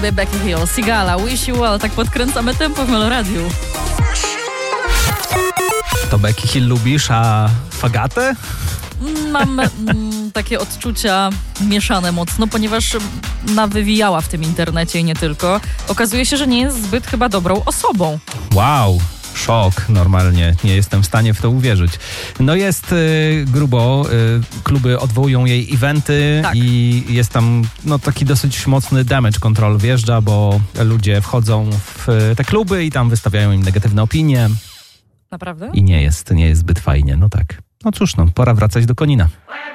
Becky Hill, Sigala, Wish You Well, tak podkręcamy tempo w Meloradiu. To Becky Hill lubisz, a Fagatę? Mam takie odczucia mieszane mocno, ponieważ nawywijała w tym internecie i nie tylko. Okazuje się, że nie jest zbyt chyba dobrą osobą. Wow, szok normalnie. Nie jestem w stanie w to uwierzyć. No jest grubo. Kluby odwołują jej eventy Tak. I jest tam taki dosyć mocny damage control wjeżdża, bo ludzie wchodzą w te kluby i tam wystawiają im negatywne opinie. Naprawdę? I nie jest zbyt fajnie. No tak. No cóż, pora wracać do Konina.